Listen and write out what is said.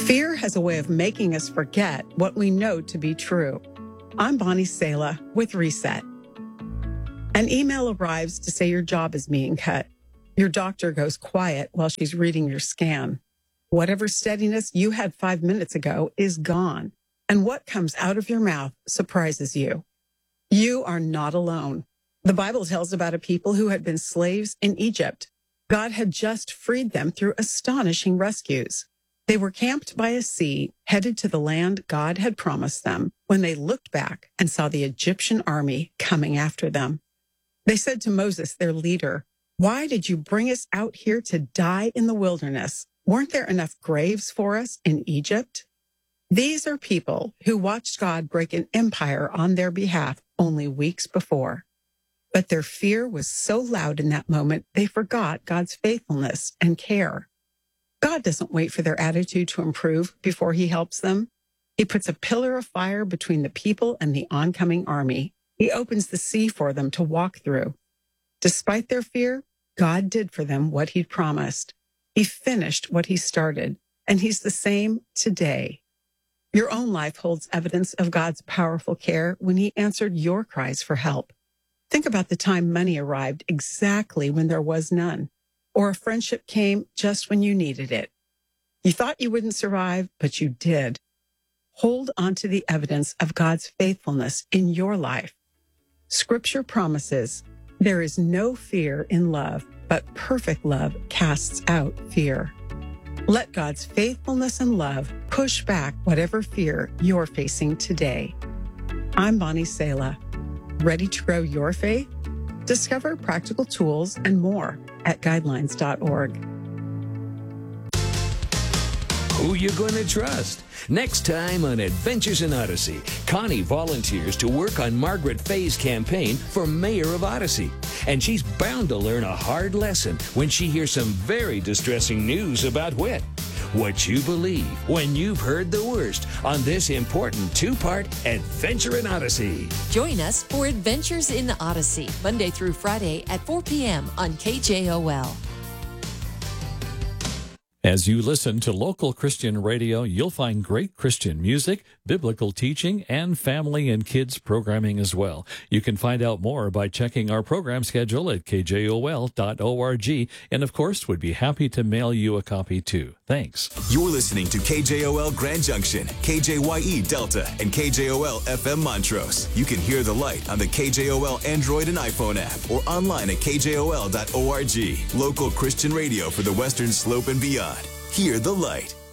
Fear has a way of making us forget what we know to be true. I'm Bonnie Sala with Reset. An email arrives to say your job is being cut. Your doctor goes quiet while she's reading your scan. Whatever steadiness you had 5 minutes ago is gone, and what comes out of your mouth surprises you. You are not alone. The Bible tells about a people who had been slaves in Egypt. God had just freed them through astonishing rescues. They were camped by a sea, headed to the land God had promised them, when they looked back and saw the Egyptian army coming after them. They said to Moses, their leader, "Why did you bring us out here to die in the wilderness? Weren't there enough graves for us in Egypt?" These are people who watched God break an empire on their behalf only weeks before. But their fear was so loud in that moment, they forgot God's faithfulness and care. God doesn't wait for their attitude to improve before he helps them. He puts a pillar of fire between the people and the oncoming army. He opens the sea for them to walk through. Despite their fear, God did for them what he'd promised. He finished what he started, and he's the same today. Your own life holds evidence of God's powerful care when he answered your cries for help. Think about the time money arrived exactly when there was none, or a friendship came just when you needed it. You thought you wouldn't survive, but you did. Hold on to the evidence of God's faithfulness in your life. Scripture promises, there is no fear in love, but perfect love casts out fear. Let God's faithfulness and love push back whatever fear you're facing today. I'm Bonnie Sala. Ready to grow your faith? Discover practical tools and more at guidelines.org. Who you gonna trust? Next time on Adventures in Odyssey, Connie volunteers to work on Margaret Fay's campaign for mayor of Odyssey. And she's bound to learn a hard lesson when she hears some very distressing news about Whit. What you believe when you've heard the worst on this important two-part Adventure in Odyssey. Join us for Adventures in Odyssey, Monday through Friday at 4 p.m. on KJOL. As you listen to local Christian radio, you'll find great Christian music, biblical teaching, and family and kids programming as well. You can find out more by checking our program schedule at kjol.org, and of course, would be happy to mail you a copy too. Thanks. You're listening to KJOL Grand Junction, KJYE Delta, and KJOL FM Montrose. You can hear the light on the KJOL Android and iPhone app or online at kjol.org. Local Christian radio for the Western Slope and beyond. Hear the light.